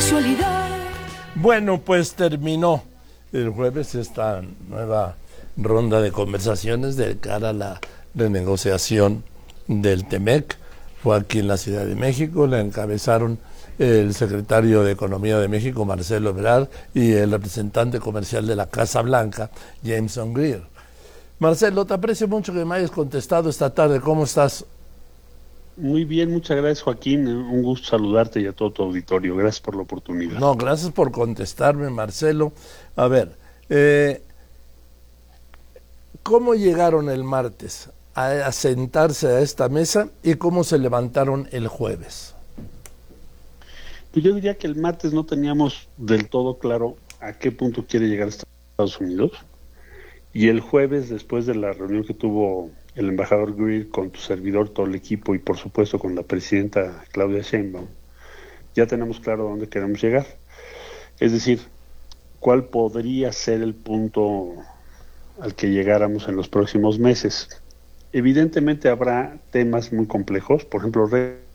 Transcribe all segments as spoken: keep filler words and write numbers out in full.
casualidad. Bueno, pues terminó el jueves esta nueva ronda de conversaciones de cara a la renegociación del T-MEC. Fue aquí en la Ciudad de México, la encabezaron el secretario de Economía de México, Marcelo Ebrard, y el representante comercial de la Casa Blanca, Jameson Greer. Marcelo, te aprecio mucho que me hayas contestado esta tarde. ¿Cómo estás? Muy bien, muchas gracias, Joaquín. Un gusto saludarte y a todo tu auditorio. Gracias por la oportunidad. No, gracias por contestarme, Marcelo. A ver, eh, ¿cómo llegaron el martes a, a sentarse a esta mesa y cómo se levantaron el jueves? Pues yo diría que el martes no teníamos del todo claro a qué punto quiere llegar Estados Unidos. Y el jueves, después de la reunión que tuvo el embajador Greer con tu servidor, todo el equipo y por supuesto con la presidenta Claudia Sheinbaum, ya tenemos claro a dónde queremos llegar. Es decir, cuál podría ser el punto al que llegáramos en los próximos meses. Evidentemente habrá temas muy complejos, por ejemplo,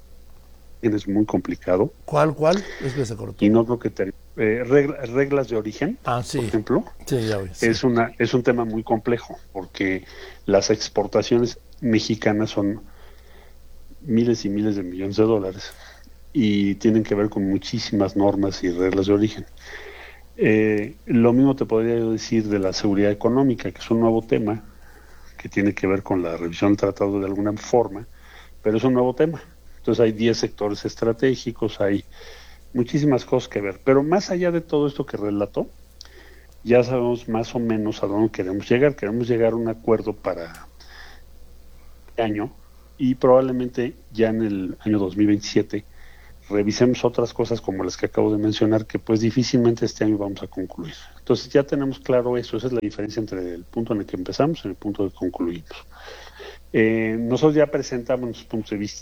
es muy complicado. ¿Cuál, cuál? Es que se cortó. Y no creo que te, eh, regla, reglas de origen, ah, sí. por ejemplo, sí, ya voy, sí. es una es un tema muy complejo porque las exportaciones mexicanas son miles y miles de millones de dólares y tienen que ver con muchísimas normas y reglas de origen. Eh, lo mismo te podría yo decir de la seguridad económica, que es un nuevo tema que tiene que ver con la revisión del tratado de alguna forma, pero es un nuevo tema. Entonces hay diez sectores estratégicos, hay muchísimas cosas que ver. Pero más allá de todo esto que relató, ya sabemos más o menos a dónde queremos llegar. Queremos llegar a un acuerdo para este año y probablemente ya en el año dos mil veintisiete revisemos otras cosas como las que acabo de mencionar, que pues difícilmente este año vamos a concluir. Entonces ya tenemos claro eso, esa es la diferencia entre el punto en el que empezamos y el punto en el que concluimos. Eh, nosotros ya presentamos nuestros puntos de vista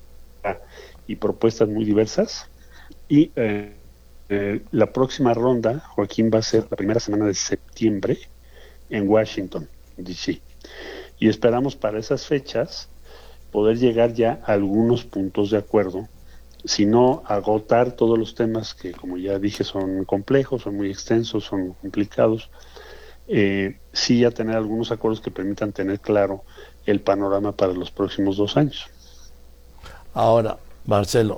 y propuestas muy diversas y eh, eh, la próxima ronda, Joaquín, va a ser la primera semana de septiembre en Washington, D C y esperamos para esas fechas poder llegar ya a algunos puntos de acuerdo, si no agotar todos los temas que, como ya dije, son complejos, son muy extensos, son complicados, eh, sí ya tener algunos acuerdos que permitan tener claro el panorama para los próximos dos años. Ahora, Marcelo,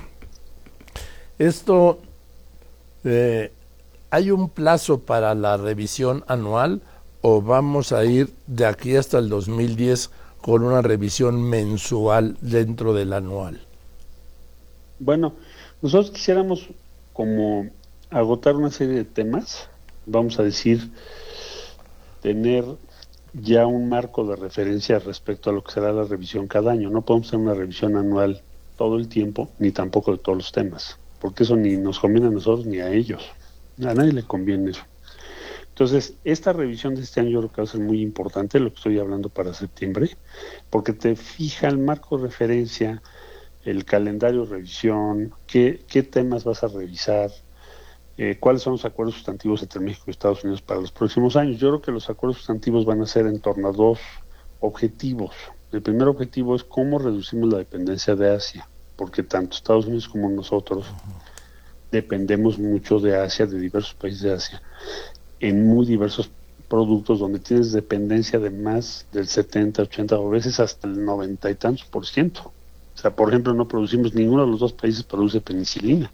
esto, eh, ¿hay un plazo para la revisión anual o vamos a ir de aquí hasta el dos mil diez con una revisión mensual dentro del anual? Bueno, nosotros quisiéramos como agotar una serie de temas, vamos a decir, tener ya un marco de referencia respecto a lo que será la revisión cada año. No podemos hacer una revisión anual todo el tiempo, ni tampoco de todos los temas, porque eso ni nos conviene a nosotros ni a ellos. A nadie le conviene eso. Entonces, esta revisión de este año yo creo que va a ser muy importante, lo que estoy hablando para septiembre, porque te fija el marco de referencia, el calendario de revisión, qué, qué temas vas a revisar, Eh, cuáles son los acuerdos sustantivos entre México y Estados Unidos para los próximos años. Yo creo que los acuerdos sustantivos van a ser en torno a dos objetivos. El primer objetivo es cómo reducimos la dependencia de Asia, porque tanto Estados Unidos como nosotros dependemos mucho de Asia, de diversos países de Asia, en muy diversos productos donde tienes dependencia de más del setenta, ochenta o a veces hasta el noventa y tantos por ciento. O sea, por ejemplo, no producimos, ninguno de los dos países produce penicilina.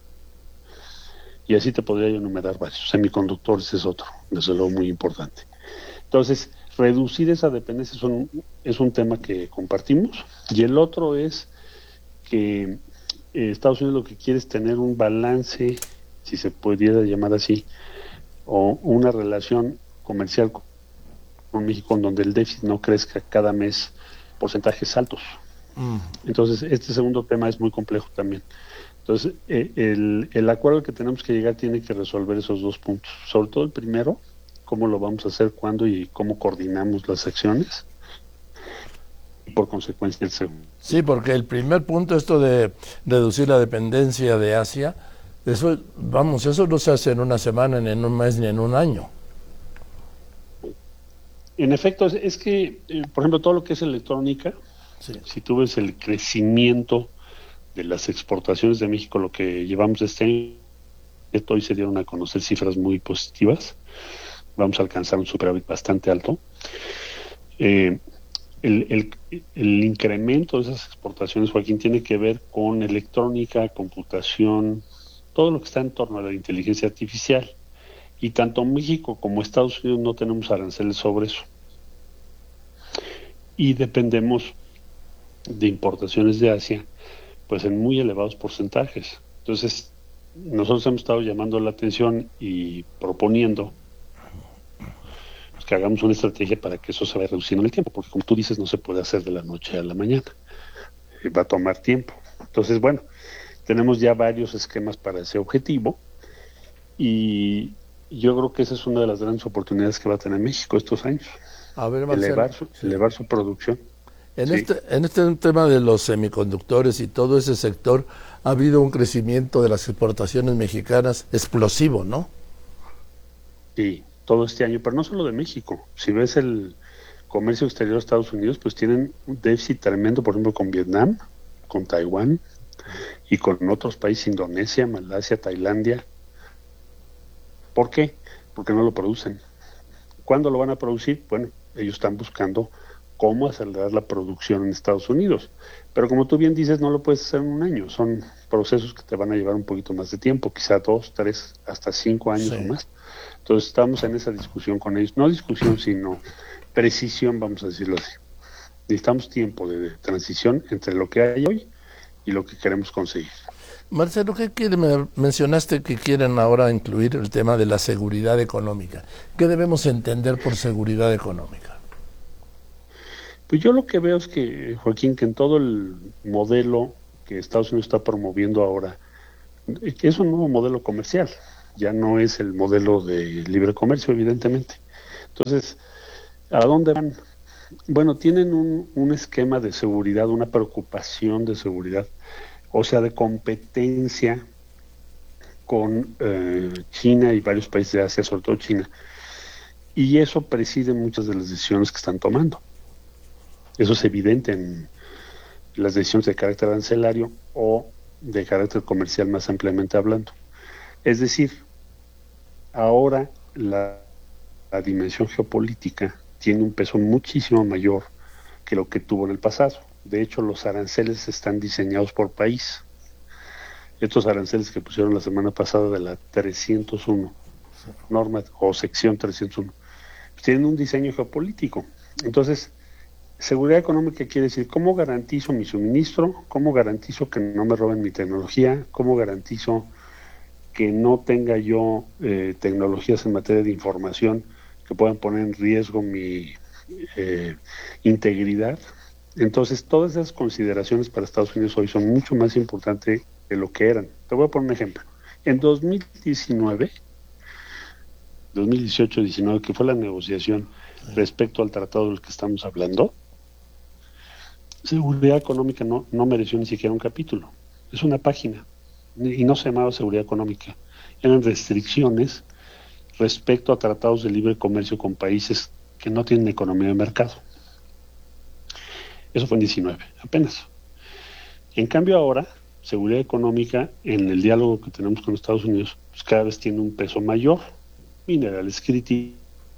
Y así te podría yo enumerar varios. Semiconductores es otro, desde luego muy importante. Entonces, reducir esa dependencia es un, es un tema que compartimos. Y el otro es que eh, Estados Unidos lo que quiere es tener un balance, si se pudiera llamar así, o una relación comercial con México en donde el déficit no crezca cada mes porcentajes altos. Mm. Entonces, este segundo tema es muy complejo también. Entonces, eh, el, el acuerdo al que tenemos que llegar tiene que resolver esos dos puntos. Sobre todo el primero, cómo lo vamos a hacer, cuándo y cómo coordinamos las acciones. Y por consecuencia el segundo. Sí, porque el primer punto, esto de reducir la dependencia de Asia, eso, vamos, eso no se hace en una semana, ni en un mes, ni en un año. En efecto, es, es que, eh, por ejemplo, todo lo que es electrónica, sí. Si tú ves el crecimiento de las exportaciones de México, lo que llevamos este año, hoy se dieron a conocer cifras muy positivas. Vamos a alcanzar un superávit bastante alto. Eh, el, el, el incremento de esas exportaciones, Joaquín, tiene que ver con electrónica, computación, todo lo que está en torno a la inteligencia artificial. Y tanto México como Estados Unidos no tenemos aranceles sobre eso. Y dependemos de importaciones de Asia, pues en muy elevados porcentajes. Entonces, nosotros hemos estado llamando la atención y proponiendo pues, que hagamos una estrategia para que eso se vaya reduciendo en el tiempo, porque como tú dices, no se puede hacer de la noche a la mañana. Va a tomar tiempo. Entonces, bueno, tenemos ya varios esquemas para ese objetivo y yo creo que esa es una de las grandes oportunidades que va a tener México estos años. A ver, Marcelo, elevar su, sí. elevar su producción. En, sí. este, en este tema de los semiconductores y todo ese sector, ha habido un crecimiento de las exportaciones mexicanas explosivo, ¿no? Sí, todo este año, pero no solo de México. Si ves el comercio exterior de Estados Unidos, pues tienen un déficit tremendo, por ejemplo, con Vietnam, con Taiwán y con otros países, Indonesia, Malasia, Tailandia. ¿Por qué? Porque no lo producen. ¿Cuándo lo van a producir? Bueno, ellos están buscando cómo acelerar la producción en Estados Unidos. Pero como tú bien dices, no lo puedes hacer en un año. Son procesos que te van a llevar un poquito más de tiempo, quizá dos, tres, hasta cinco años sí. o más. Entonces estamos en esa discusión con ellos. No discusión, sino precisión, vamos a decirlo así. Necesitamos tiempo de, de transición entre lo que hay hoy y lo que queremos conseguir. Marcelo, ¿qué quiere? Me mencionaste que quieren ahora incluir el tema de la seguridad económica. ¿Qué debemos entender por seguridad económica? Pues yo lo que veo es que, Joaquín, que en todo el modelo que Estados Unidos está promoviendo ahora, que es un nuevo modelo comercial, ya no es el modelo de libre comercio, evidentemente. Entonces, ¿a dónde van? Bueno, tienen un, un esquema de seguridad, una preocupación de seguridad, o sea, de competencia con eh, China y varios países de Asia, sobre todo China. Y eso preside muchas de las decisiones que están tomando. Eso es evidente en las decisiones de carácter arancelario o de carácter comercial más ampliamente hablando. Es decir, ahora la, la dimensión geopolítica tiene un peso muchísimo mayor que lo que tuvo en el pasado. De hecho, los aranceles están diseñados por país. Estos aranceles que pusieron la semana pasada de la trescientos uno, norma o sección trescientos uno, pues tienen un diseño geopolítico. Entonces, seguridad económica quiere decir cómo garantizo mi suministro, cómo garantizo que no me roben mi tecnología, cómo garantizo que no tenga yo eh, tecnologías en materia de información que puedan poner en riesgo mi eh, integridad. Entonces, todas esas consideraciones para Estados Unidos hoy son mucho más importantes de lo que eran. Te voy a poner un ejemplo. En dos mil diecinueve, dos mil dieciocho diecinueve, que fue la negociación respecto al tratado del que estamos hablando, seguridad económica no, no mereció ni siquiera un capítulo. Es una página. Y no se llamaba seguridad económica. Eran restricciones respecto a tratados de libre comercio con países que no tienen economía de mercado. Eso fue en diecinueve, apenas. En cambio ahora, seguridad económica, en el diálogo que tenemos con Estados Unidos, pues cada vez tiene un peso mayor. Minerales críticos,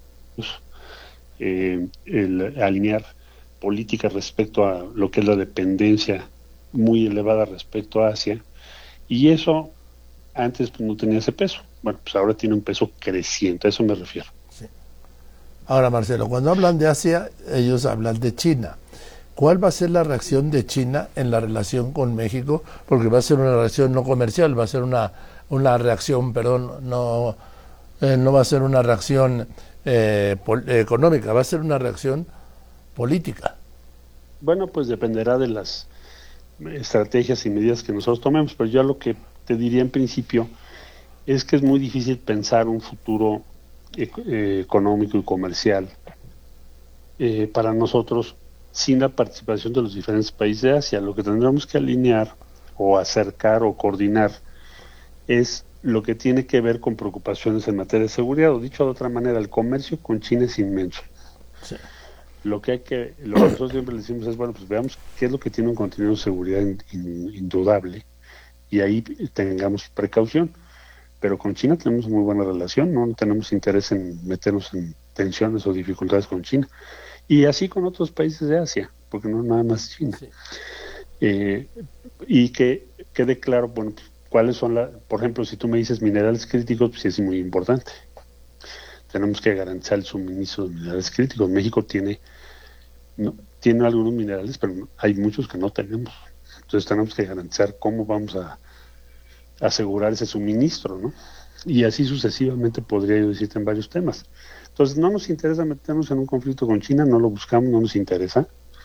eh, el alinear políticas respecto a lo que es la dependencia muy elevada respecto a Asia, y eso antes pues, no tenía ese peso. Bueno, pues ahora tiene un peso creciente, a eso me refiero. Sí. Ahora, Marcelo, cuando hablan de Asia, ellos hablan de China. ¿Cuál va a ser la reacción de China en la relación con México? Porque va a ser una reacción no comercial, va a ser una, una reacción, perdón, no, eh, no va a ser una reacción eh, pol- económica, va a ser una reacción política. Bueno, pues dependerá de las estrategias y medidas que nosotros tomemos, pero yo lo que te diría en principio es que es muy difícil pensar un futuro e- eh, económico y comercial eh, para nosotros sin la participación de los diferentes países de Asia. Lo que tendremos que alinear o acercar o coordinar es lo que tiene que ver con preocupaciones en materia de seguridad, o dicho de otra manera, el comercio con China es inmenso. Sí. Lo que hay que, lo que nosotros siempre le decimos es, bueno, pues veamos qué es lo que tiene un contenido de seguridad in, in, indudable, y ahí tengamos precaución. pero con China tenemos muy buena relación, no tenemos interés en meternos en tensiones o dificultades con China. Y así con otros países de Asia, porque no nada más China. Sí. Eh, y que quede claro, bueno, pues, cuáles son las, por ejemplo, si tú me dices minerales críticos, pues sí es muy importante. Tenemos que garantizar el suministro de minerales críticos. México tiene, no, tiene algunos minerales, pero hay muchos que no tenemos. Entonces tenemos que garantizar cómo vamos a asegurar ese suministro, ¿no? Y así sucesivamente podría yo decirte en varios temas. Entonces no nos interesa meternos en un conflicto con China, no lo buscamos, no nos interesa.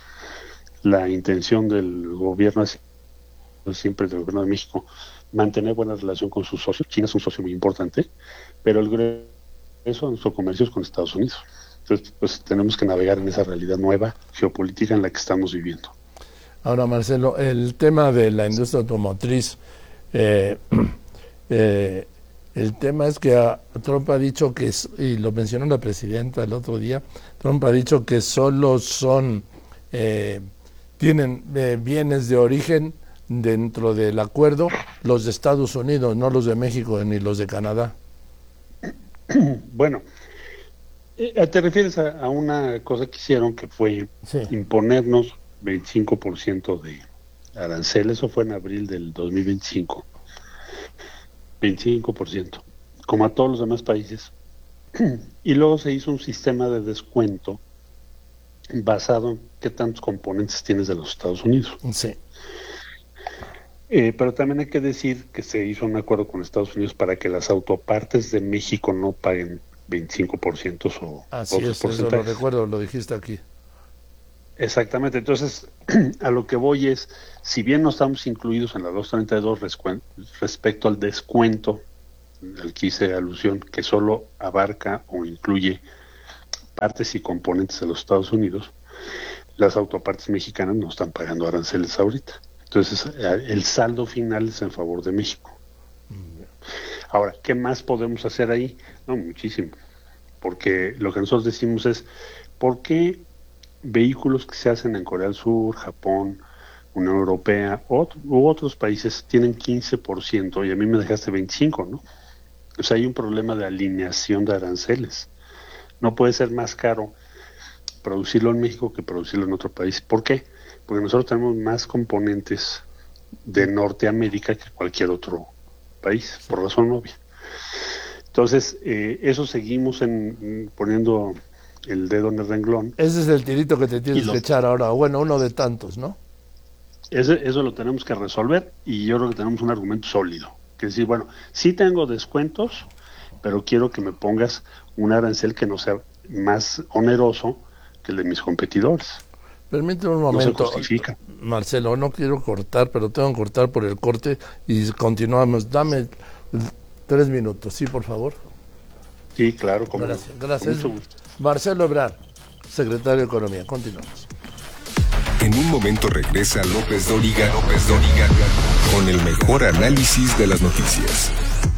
La intención del gobierno es siempre del gobierno de México mantener buena relación con sus socios. China es un socio muy importante, pero el grueso de nuestro comercio es con Estados Unidos. Entonces, pues tenemos que navegar en esa realidad nueva geopolítica en la que estamos viviendo. Ahora, Marcelo, el tema de la industria automotriz, eh, eh, el tema es que a, Trump ha dicho que, y lo mencionó la presidenta el otro día, Trump ha dicho que solo son, eh, tienen eh, bienes de origen dentro del acuerdo los de Estados Unidos, no los de México ni los de Canadá. Bueno, eh, te refieres a, a una cosa que hicieron que fue sí. imponernos veinticinco por ciento de arancel, eso fue en abril del dos mil veinticinco, veinticinco por ciento, como a todos los demás países, y luego se hizo un sistema de descuento basado en qué tantos componentes tienes de los Estados Unidos. Sí. Eh, pero también hay que decir que se hizo un acuerdo con Estados Unidos para que las autopartes de México no paguen veinticinco por ciento o Así es, eso lo recuerdo, lo dijiste aquí. Exactamente, entonces a lo que voy es, si bien no estamos incluidos en la doscientos treinta y dos respecto al descuento al que hice alusión, que solo abarca o incluye partes y componentes de los Estados Unidos, las autopartes mexicanas no están pagando aranceles ahorita. Entonces, el saldo final es en favor de México. Ahora, ¿qué más podemos hacer ahí? No, muchísimo. Porque lo que nosotros decimos es, ¿por qué vehículos que se hacen en Corea del Sur, Japón, Unión Europea otro, u otros países tienen quince por ciento y a mí me dejaste veinticinco por ciento, ¿no? O sea, hay un problema de alineación de aranceles. No puede ser más caro producirlo en México que producirlo en otro país. ¿Por qué? Porque nosotros tenemos más componentes de Norteamérica que cualquier otro país, por razón obvia. Entonces, eh, eso seguimos en, poniendo el dedo en el renglón. Ese es el tirito que te tienes lo, que echar ahora, bueno, uno de tantos, ¿no? Ese, eso lo tenemos que resolver y yo creo que tenemos un argumento sólido. Que decir, bueno, sí tengo descuentos, pero quiero que me pongas un arancel que no sea más oneroso que el de mis competidores. Permíteme un momento, no Marcelo, no quiero cortar, pero tengo que cortar por el corte y continuamos. Dame tres minutos, ¿sí, por favor? Sí, claro. Como gracias, gracias. Marcelo Ebrard, secretario de Economía. Continuamos. En un momento regresa López Dóriga, López Dóriga, con el mejor análisis de las noticias.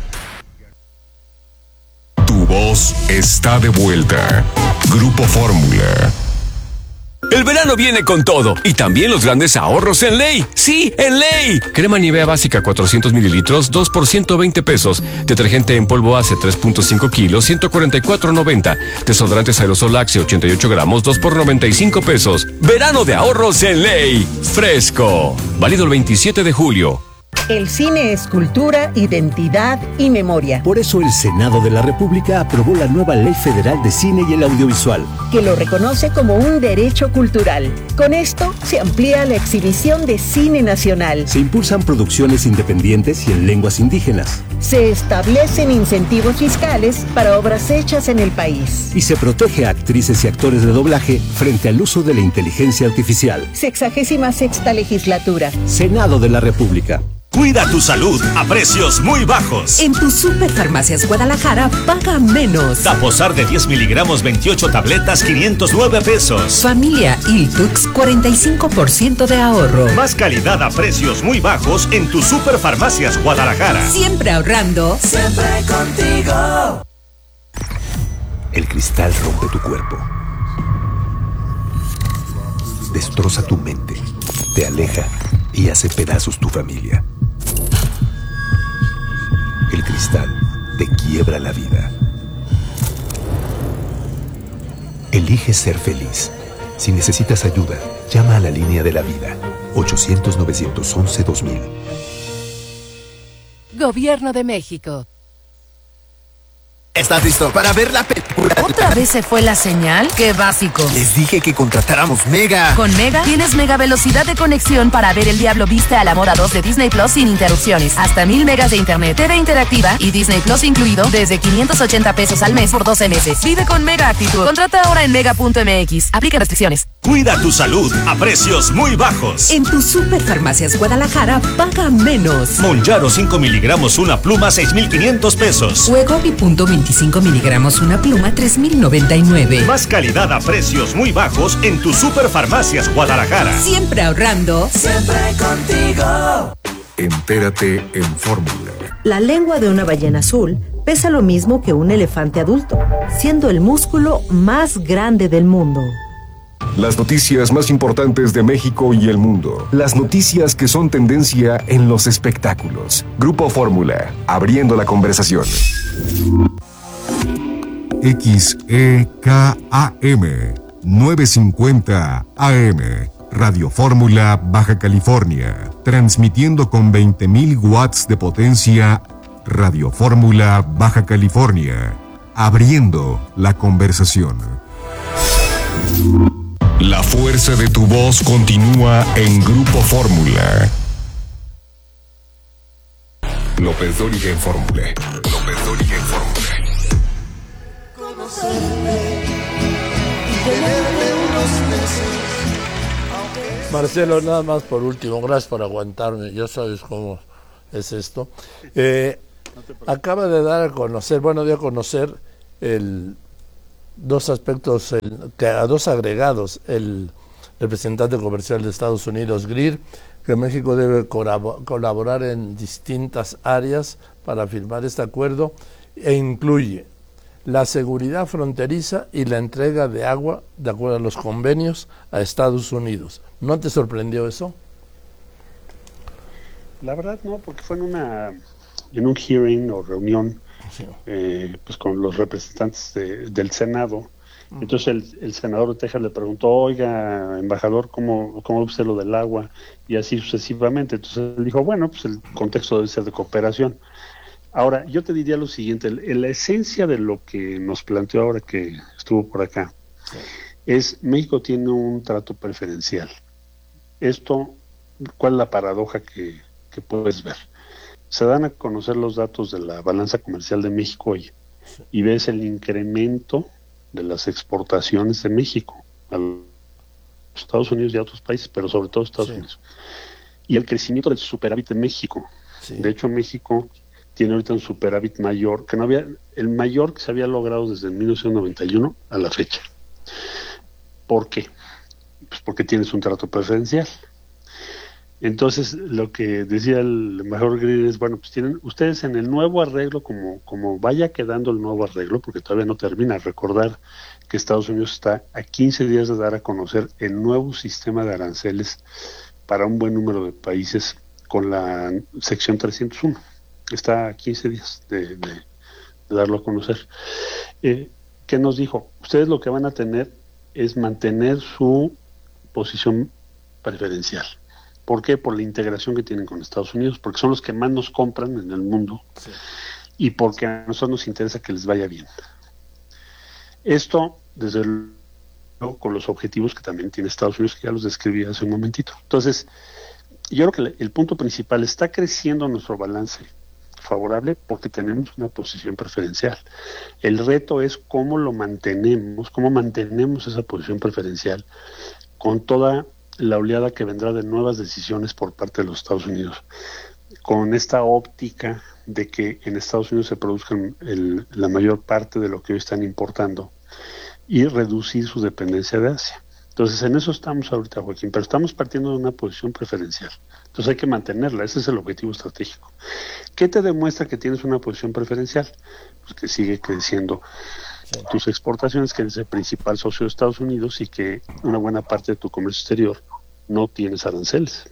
Tu voz está de vuelta. Grupo Fórmula. El verano viene con todo y también los grandes ahorros en Ley. ¡Sí, en Ley! Crema Nivea básica cuatrocientos mililitros, dos por ciento veinte pesos. Detergente en polvo Ace tres punto cinco kilos, ciento cuarenta y cuatro noventa. Desodorantes aerosol Axe ochenta y ocho gramos, dos por noventa y cinco pesos. Verano de ahorros en Ley. Fresco. Válido el veintisiete de julio. El cine es cultura, identidad y memoria. Por eso el Senado de la República aprobó la nueva Ley Federal de Cine y el Audiovisual, que lo reconoce como un derecho cultural. Con esto se amplía la exhibición de cine nacional. Se impulsan producciones independientes y en lenguas indígenas. Se establecen incentivos fiscales para obras hechas en el país. Y se protege a actrices y actores de doblaje frente al uso de la inteligencia artificial. Sexagésima sexta legislatura. Senado de la República. Cuida tu salud a precios muy bajos. En tu Superfarmacias Guadalajara, paga menos. Taposar de diez miligramos, veintiocho tabletas, quinientos nueve pesos. Familia Iltux, cuarenta y cinco por ciento de ahorro. Más calidad a precios muy bajos en tu Superfarmacias Guadalajara. Siempre ahorrando. Siempre contigo. El cristal rompe tu cuerpo. Destroza tu mente. Te aleja y hace pedazos tu familia. El cristal te quiebra la vida. Elige ser feliz. Si necesitas ayuda, llama a la línea de la vida. ochocientos, novecientos once, dos mil. Gobierno de México. ¿Estás listo para ver la película? ¿Otra vez se fue la señal? ¡Qué básico! Les dije que contratáramos Mega. Con Mega tienes mega velocidad de conexión para ver El Diablo Viste a la Moda dos de Disney Plus sin interrupciones. Hasta mil megas de internet, T V interactiva y Disney Plus incluido desde quinientos ochenta pesos al mes por doce meses. Vive con Mega Actitud. Contrata ahora en mega punto m x. Aplica restricciones. Cuida tu salud a precios muy bajos. En tu Superfarmacias Guadalajara, paga menos. Monjaro cinco miligramos una pluma, seis mil quinientos pesos. Wegovy punto veinticinco miligramos una pluma, tres mil noventa y nueve. Más calidad a precios muy bajos en tu Superfarmacias Guadalajara. Siempre ahorrando. Siempre contigo. Entérate en Fórmula. La lengua de una ballena azul pesa lo mismo que un elefante adulto, siendo el músculo más grande del mundo. Las noticias más importantes de México y el mundo. Las noticias que son tendencia en los espectáculos. Grupo Fórmula, abriendo la conversación. X E K A M novecientos cincuenta A M, Radio Fórmula, Baja California, transmitiendo con veinte mil watts de potencia. Radio Fórmula, Baja California, abriendo la conversación. La fuerza de tu voz continúa en Grupo Fórmula. López Dóriga en Fórmula. López Dóriga en Fórmula. Marcelo, nada más por último, gracias por aguantarme, ya sabes cómo es esto. Eh, acaba de dar a conocer, bueno, dio a conocer el dos aspectos, el, que a dos agregados, el representante comercial de Estados Unidos, Greer, que México debe colaborar en distintas áreas para firmar este acuerdo, e incluye la seguridad fronteriza y la entrega de agua, de acuerdo a los convenios, a Estados Unidos. ¿No te sorprendió eso? La verdad no, porque fue en una en un hearing o reunión sí. eh, pues con los representantes de, del Senado. Entonces el, el senador de Texas le preguntó, oiga, embajador, ¿cómo, cómo ve usted lo del agua? Y así sucesivamente. Entonces él dijo, bueno, pues el contexto debe ser de cooperación. Ahora, yo te diría lo siguiente, la esencia de lo que nos planteó ahora que estuvo por acá, sí. es México tiene un trato preferencial. Esto, ¿cuál es la paradoja que, que puedes ver? Se dan a conocer los datos de la balanza comercial de México hoy, sí. y ves el incremento de las exportaciones de México a los Estados Unidos y a otros países, pero sobre todo Estados sí. Unidos. Y el crecimiento del superávit de México. Sí. De hecho, México tiene ahorita un superávit mayor, que no había, el mayor que se había logrado desde mil novecientos noventa y uno a la fecha. ¿Por qué? Pues porque tienes un trato preferencial. Entonces, lo que decía el embajador Greer es, bueno, pues tienen ustedes en el nuevo arreglo, como, como vaya quedando el nuevo arreglo, porque todavía no termina, recordar que Estados Unidos está a quince días de dar a conocer el nuevo sistema de aranceles para un buen número de países con la sección trescientos uno. Está a quince días de, de, de darlo a conocer. Eh, ¿Qué nos dijo? Ustedes lo que van a tener es mantener su posición preferencial. ¿Por qué? Por la integración que tienen con Estados Unidos, porque son los que más nos compran en el mundo sí. y porque a nosotros nos interesa que les vaya bien. Esto, desde luego, con los objetivos que también tiene Estados Unidos, que ya los describí hace un momentito. Entonces, yo creo que el punto principal, está creciendo nuestro balance favorable porque tenemos una posición preferencial. El reto es cómo lo mantenemos, cómo mantenemos esa posición preferencial con toda la oleada que vendrá de nuevas decisiones por parte de los Estados Unidos, con esta óptica de que en Estados Unidos se produzcan el, la mayor parte de lo que hoy están importando y reducir su dependencia de Asia. Entonces, en eso estamos ahorita, Joaquín, pero estamos partiendo de una posición preferencial. Entonces hay que mantenerla, ese es el objetivo estratégico. ¿Qué te demuestra que tienes una posición preferencial? Pues que sigue creciendo sí. tus exportaciones, que eres el principal socio de Estados Unidos y que una buena parte de tu comercio exterior no tienes aranceles.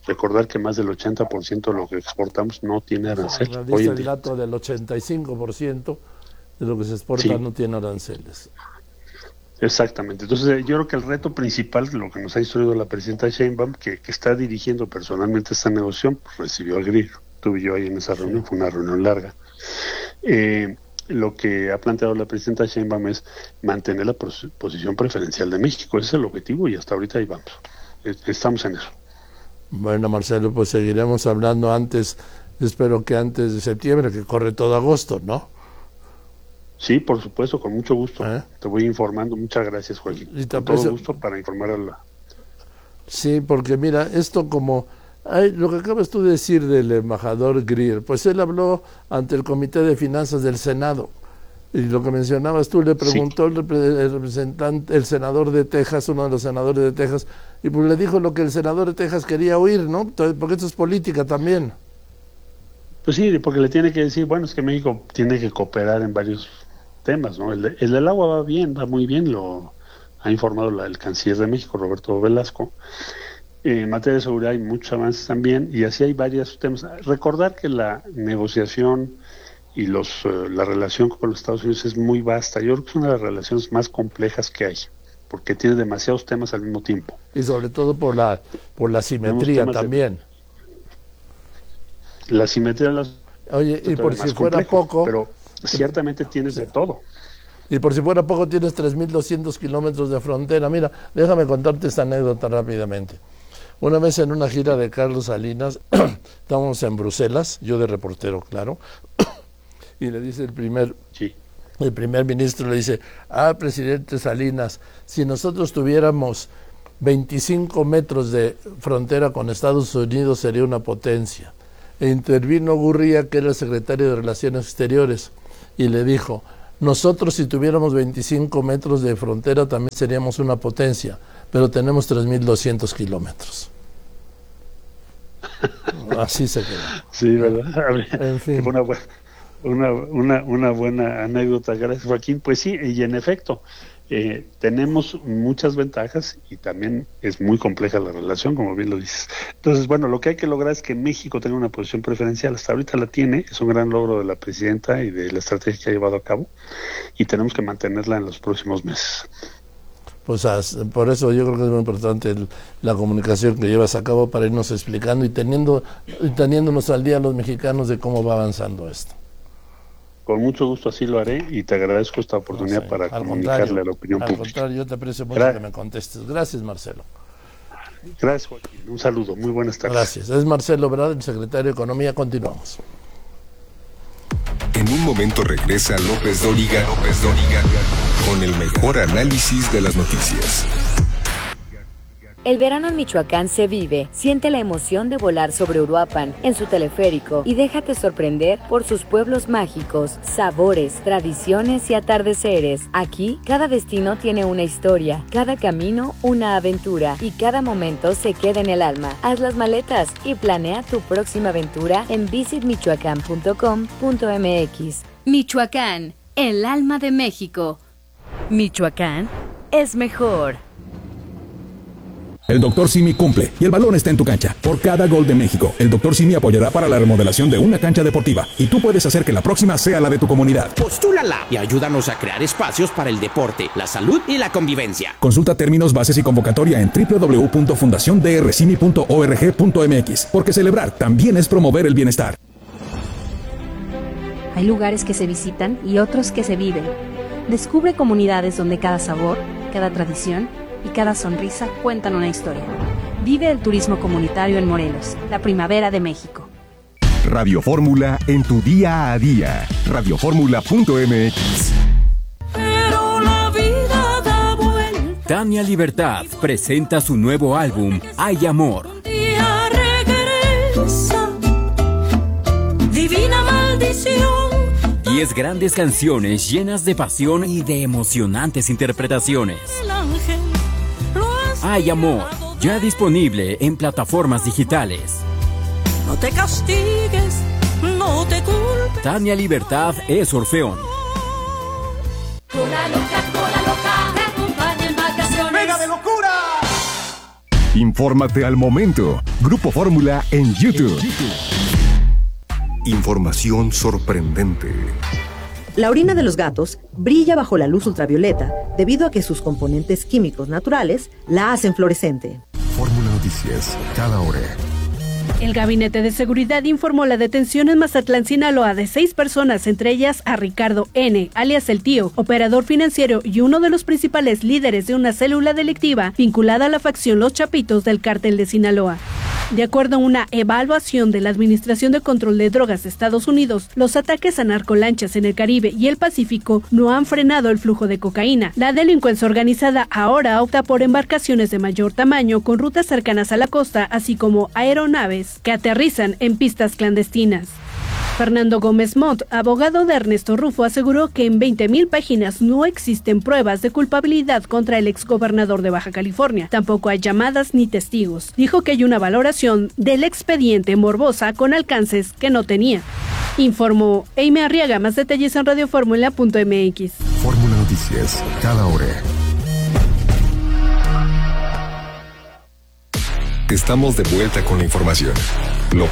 Recordar que más del ochenta por ciento de lo que exportamos no tiene arancel. No, dice el dato del ochenta y cinco por ciento de lo que se exporta sí. no tiene aranceles. Exactamente. Entonces yo creo que el reto principal, lo que nos ha instruido la presidenta Sheinbaum, que, que está dirigiendo personalmente esta negociación, pues recibió al Grill. Tuve yo ahí en esa reunión, fue una reunión larga. Eh, lo que ha planteado la presidenta Sheinbaum es mantener la pos- posición preferencial de México. Ese es el objetivo y hasta ahorita ahí vamos. Estamos en eso. Bueno, Marcelo, pues seguiremos hablando antes, espero que antes de septiembre, que corre todo agosto, ¿no? Sí, por supuesto, con mucho gusto. ¿Eh? Te voy informando. Muchas gracias, Joaquín. Y con todo gusto para informar a la... Sí, porque mira, esto como... Ay, lo que acabas tú de decir del embajador Grill, pues él habló ante el Comité de Finanzas del Senado. Y lo que mencionabas tú, le preguntó sí. el, el representante, el senador de Texas, uno de los senadores de Texas, y pues le dijo lo que el senador de Texas quería oír, ¿no? Porque esto es política también. Pues sí, porque le tiene que decir, bueno, es que México tiene que cooperar en varios temas, ¿no? El, de, el del agua va bien, va muy bien, lo ha informado la, el canciller de México, Roberto Velasco. Eh, en materia de seguridad hay muchos avances también, y así hay varios temas. Recordar que la negociación y los uh, la relación con los Estados Unidos es muy vasta. Yo creo que es una de las relaciones más complejas que hay, porque tiene demasiados temas al mismo tiempo. Y sobre todo por la por la simetría también. De, la simetría de las... Oye, y por si fuera complejo, poco... Pero ciertamente tienes de todo. Y por si fuera poco tienes tres mil doscientos kilómetros de frontera. Mira, déjame contarte esta anécdota rápidamente. Una vez en una gira de Carlos Salinas, estábamos en Bruselas, yo de reportero, claro, y le dice el primer, sí. el primer ministro, le dice, ah, presidente Salinas, si nosotros tuviéramos veinticinco metros de frontera con Estados Unidos sería una potencia. E intervino Gurría, que era el secretario de Relaciones Exteriores, y le dijo, nosotros si tuviéramos veinticinco metros de frontera también seríamos una potencia, pero tenemos tres mil doscientos kilómetros. Así se quedó. Sí, ¿verdad? En fin. Una, una, una, una buena anécdota, gracias, Joaquín. Pues sí, y en efecto, eh, tenemos muchas ventajas y también es muy compleja la relación, como bien lo dices. Entonces, bueno, lo que hay que lograr es que México tenga una posición preferencial. Hasta ahorita la tiene, es un gran logro de la presidenta y de la estrategia que ha llevado a cabo, y tenemos que mantenerla en los próximos meses. Pues por eso yo creo que es muy importante el, la comunicación que llevas a cabo para irnos explicando y teniendo y teniéndonos al día los mexicanos de cómo va avanzando esto. Con mucho gusto así lo haré y te agradezco esta oportunidad no sé, para comunicarle a la opinión al pública. Al contrario, yo te aprecio mucho Gra- que me contestes. Gracias, Marcelo. Gracias, Joaquín. Un saludo. Muy buenas tardes. Gracias. Es Marcelo Ebrard, el secretario de Economía. Continuamos. En un momento regresa López Dóriga, López Dóriga, con el mejor análisis de las noticias. El verano en Michoacán se vive. Siente la emoción de volar sobre Uruapan en su teleférico y déjate sorprender por sus pueblos mágicos, sabores, tradiciones y atardeceres. Aquí, cada destino tiene una historia, cada camino una aventura y cada momento se queda en el alma. Haz las maletas y planea tu próxima aventura en visit michoacán punto com punto m x. Michoacán, el alma de México. Michoacán es mejor. El doctor Simi cumple y el balón está en tu cancha. Por cada gol de México, el doctor Simi apoyará para la remodelación de una cancha deportiva y tú puedes hacer que la próxima sea la de tu comunidad. Postúlala y ayúdanos a crear espacios para el deporte, la salud y la convivencia. Consulta términos, bases y convocatoria en doble u doble u doble u punto fundación d r simi punto org punto m x, porque celebrar también es promover el bienestar. Hay lugares que se visitan y otros que se viven. Descubre comunidades donde cada sabor, cada tradición y cada sonrisa cuentan una historia. Vive el turismo comunitario en Morelos, la primavera de México. Radio Fórmula en tu día a día. radio fórmula punto m x. Pero la vida da vuelta. Tania Libertad presenta su nuevo álbum, Hay Amor. Un día regresa, divina maldición. Diez grandes canciones llenas de pasión y de emocionantes interpretaciones. El ángel. Hay Amor, ya disponible en plataformas digitales. No te castigues, no te culpes. Tania Libertad es Orfeón. Cola loca, cola loca, te acompaña en vacaciones. ¡Mega de locura! Infórmate al momento. Grupo Fórmula en YouTube. Información sorprendente. La orina de los gatos brilla bajo la luz ultravioleta debido a que sus componentes químicos naturales la hacen fluorescente. Fórmula Noticias, cada hora. El Gabinete de Seguridad informó la detención en Mazatlán, Sinaloa, de seis personas, entre ellas a Ricardo N., alias El Tío, operador financiero y uno de los principales líderes de una célula delictiva vinculada a la facción Los Chapitos del Cártel de Sinaloa. De acuerdo a una evaluación de la Administración de Control de Drogas de Estados Unidos, los ataques a narcolanchas en el Caribe y el Pacífico no han frenado el flujo de cocaína. La delincuencia organizada ahora opta por embarcaciones de mayor tamaño con rutas cercanas a la costa, así como aeronaves que aterrizan en pistas clandestinas. Fernando Gómez Montt, abogado de Ernesto Rufo, aseguró que en veinte mil páginas no existen pruebas de culpabilidad contra el exgobernador de Baja California. Tampoco hay llamadas ni testigos. Dijo que hay una valoración del expediente morbosa con alcances que no tenía. Informó Eime Arriaga. Más detalles en radioformula punto m x. Fórmula Noticias, cada hora. Estamos de vuelta con la información. Lo